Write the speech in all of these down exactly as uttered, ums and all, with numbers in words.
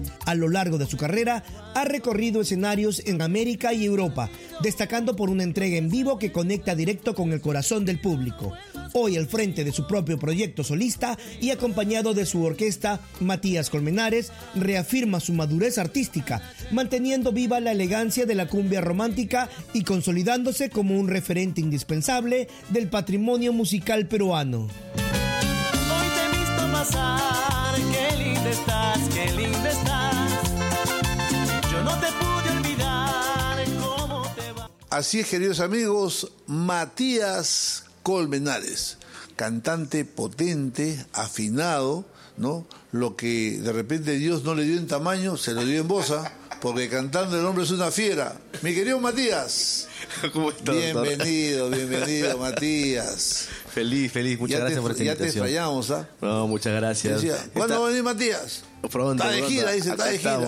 A lo largo de su carrera, ha recorrido escenarios en América y Europa, destacando por una entrega en vivo que conecta directo con el corazón del público. Hoy al frente de su propio proyecto solista y acompañado de su orquesta, Matías Colmenares reafirma su madurez artística, manteniendo viva la elegancia de la cumbia romántica y consolidándose como un referente indispensable del patrimonio musical peruano. Hoy te he visto pasar, qué linda estás, qué linda estás. Yo no te pude olvidar cómo te va. Así es, queridos amigos, Matías Colmenares, cantante potente, afinado, ¿no? Lo que de repente Dios no le dio en tamaño, se lo dio en voz, ¿eh? Porque cantando el hombre es una fiera. Mi querido Matías. ¿Cómo estás, bienvenido, doctor? Bienvenido, Matías. Feliz, feliz, muchas ya gracias te, por esta ya invitación. Ya te extrañamos, ¿ah? ¿eh? No, muchas gracias. Decía, ¿cuándo está... va a venir Matías? Pronto, está de pronto. gira, dice, está de gira.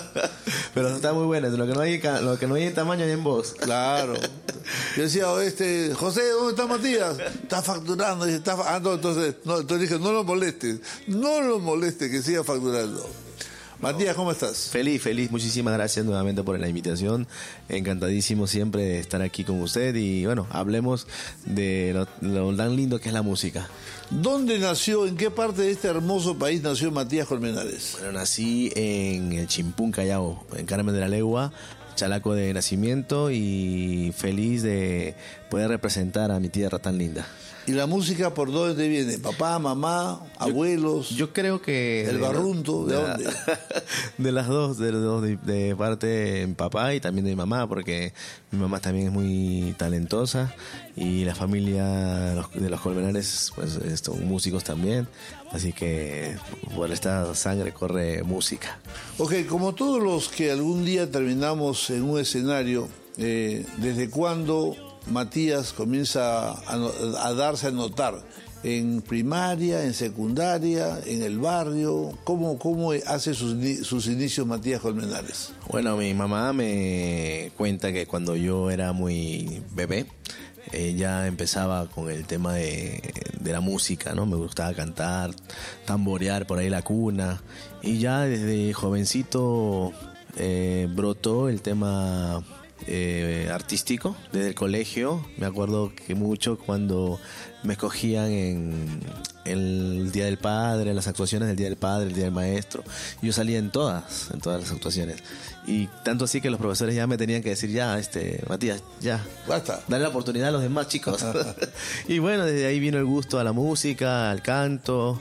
Pero está muy buena, lo que no hay, lo que no hay en tamaño ni en voz. Claro. Yo decía, este, José, ¿dónde está Matías? Está facturando. Dice, está fa... ah, no, entonces, no, entonces dije, no lo molestes, no lo molestes, que siga facturando. Matías, ¿cómo estás? Feliz, feliz. Muchísimas gracias nuevamente por la invitación. Encantadísimo siempre de estar aquí con usted. Y bueno, hablemos de lo, lo tan lindo que es la música. ¿Dónde nació, en qué parte de este hermoso país nació Matías Colmenares? Bueno, nací en el Chimpún, Callao, en Carmen de la Legua, chalaco de nacimiento, y feliz de poder representar a mi tierra tan linda. ¿Y la música por dónde te viene? ¿Papá, mamá, abuelos? Yo, yo creo que... ¿El barrunto? ¿De, de dónde? La, de las dos, de, los, de, de parte de mi papá y también de mi mamá, porque mi mamá también es muy talentosa y la familia de los, de los Colmenares pues son músicos también, así que por esta sangre corre música. Ok, como todos los que algún día terminamos en un escenario, eh, ¿desde cuándo Matías comienza a, a darse a notar? ¿En primaria, en secundaria, en el barrio? ¿Cómo, cómo hace sus, sus inicios Matías Colmenares? Bueno, mi mamá me cuenta que cuando yo era muy bebé, ella empezaba con el tema de, de la música, ¿no? Me gustaba cantar, tamborear por ahí la cuna, y ya desde jovencito eh, brotó el tema Eh, artístico desde el colegio. Me acuerdo que mucho cuando me escogían en, en el Día del Padre, en las actuaciones del Día del Padre, el Día del Maestro, yo salía en todas, en todas las actuaciones, y tanto así que los profesores ya me tenían que decir, ya, este, Matías, ya, basta, dale la oportunidad a los demás chicos. Y bueno, desde ahí vino el gusto a la música, al canto,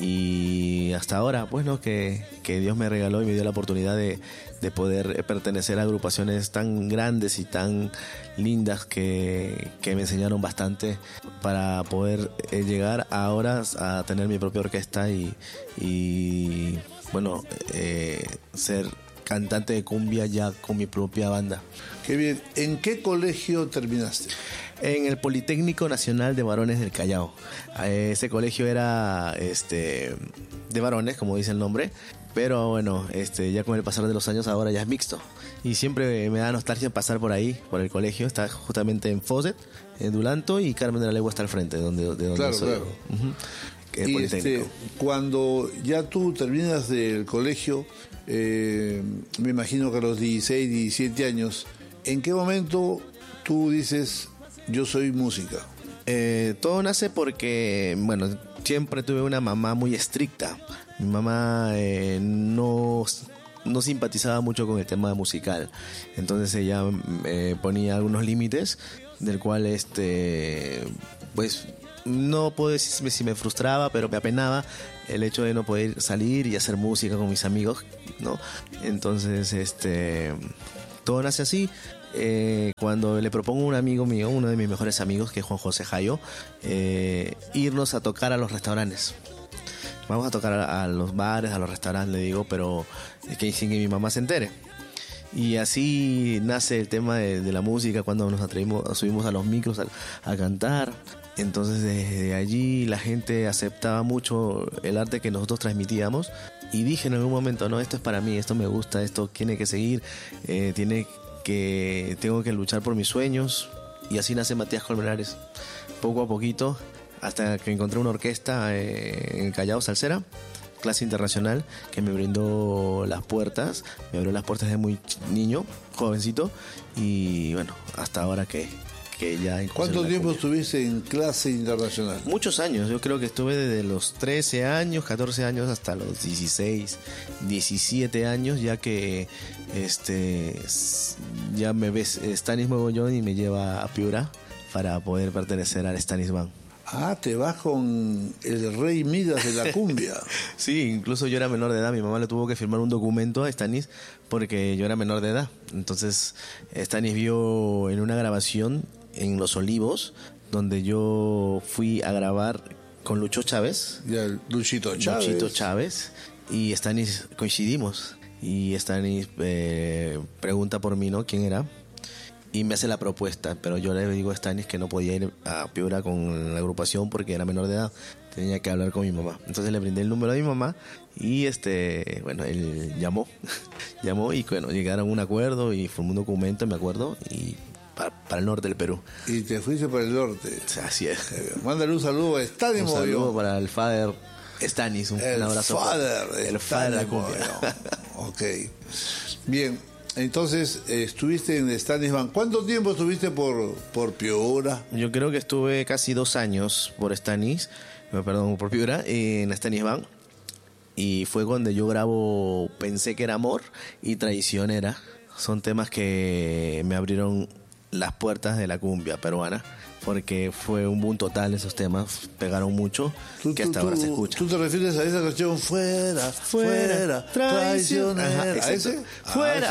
y hasta ahora, pues no, que, que Dios me regaló y me dio la oportunidad de, de poder pertenecer a agrupaciones tan grandes y tan lindas que, que me enseñaron bastante para poder eh, llegar ahora a tener mi propia orquesta y, y bueno, eh, ser cantante de cumbia ya con mi propia banda. Qué bien. ¿En qué colegio terminaste? En el Politécnico Nacional de Varones del Callao. Ese colegio era este de varones, como dice el nombre, pero bueno, este ya con el pasar de los años ahora ya es mixto. Y siempre me da nostalgia pasar por ahí, por el colegio. Está justamente en Fawcett, en Dulanto, y Carmen de la Legua está al frente, donde, de donde claro, soy. Claro, uh-huh. El y Politécnico. Este, cuando ya tú terminas del colegio, eh, me imagino que a los dieciséis, diecisiete años, ¿en qué momento tú dices, yo soy música? Eh, todo nace porque, bueno, siempre tuve una mamá muy estricta. Mi mamá eh, no, no simpatizaba mucho con el tema musical. Entonces ella eh, ponía algunos límites, del cual, este, pues, no puedo decir si me frustraba, pero me apenaba el hecho de no poder salir y hacer música con mis amigos, ¿no? Entonces, este, todo nace así. Eh, cuando le propongo a un amigo mío, uno de mis mejores amigos, que es Juan José Jayo, eh, irnos a tocar a los restaurantes. Vamos a tocar a, a los bares, a los restaurantes, le digo, pero que sin que mi mamá se entere. Y así nace el tema de, de la música, cuando nos atrevimos, subimos a los micros a, a cantar. Entonces desde allí la gente aceptaba mucho el arte que nosotros transmitíamos, y dije en algún momento, no, esto es para mí, esto me gusta, esto tiene que seguir, eh, tiene que tengo que luchar por mis sueños. Y así nace Matías Colmenares, poco a poquito, hasta que encontré una orquesta eh, en Callao, Salsera, clase internacional, que me brindó las puertas, me abrió las puertas desde muy niño, jovencito, y bueno, hasta ahora que, que ya... ¿Cuánto tiempo estuviste en clase internacional? Muchos años, yo creo que estuve desde los trece años, catorce años hasta los dieciséis, diecisiete años, ya que este ya me ves Stanis Mogollón y me lleva a Piura para poder pertenecer al Stanis Band. Ah, te vas con el rey Midas de la cumbia. Sí, incluso yo era menor de edad. Mi mamá le tuvo que firmar un documento a Stanis porque yo era menor de edad. Entonces, Stanis vio en una grabación en Los Olivos, donde yo fui a grabar con Lucho Chávez. Ya, Luchito Chávez. Luchito Chávez. Y Stanis coincidimos. Y Stanis eh, pregunta por mí, ¿no? ¿Quién era? Y me hace la propuesta, pero yo le digo a Stanis que no podía ir a Piura con la agrupación porque era menor de edad, tenía que hablar con mi mamá. Entonces le brindé el número de mi mamá y este, bueno, él llamó, llamó y bueno, llegaron a un acuerdo y formó un documento, me acuerdo, y para, para el norte del Perú. Y te fuiste para el norte. Así es. Mándale un saludo a Stanis Un Mogollón. saludo para el father Stanis, un, el un abrazo. Father, el father de la cumbia. Ok, bien. Entonces, eh, estuviste en Stanis Band. ¿Cuánto tiempo estuviste por, por Piura? Yo creo que estuve casi dos años por Stanis, perdón, por Piura, en Stanis Band. Y fue cuando yo grabo Pensé que era amor y Traicionera. Son temas que me abrieron las puertas de la cumbia peruana, porque fue un boom total esos temas, pegaron mucho, Tú, que tú, hasta tú, ahora se escucha. ¿Tú te refieres a esa canción? Fuera, fuera, traición- traicionera. Ajá, ¿A exacto. ese? Fuera.